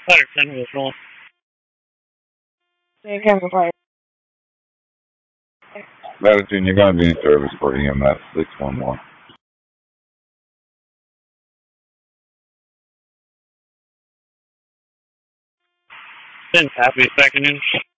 110 visual. Latitude, you're going to be in service for EMS 611. Didn't copy second inch.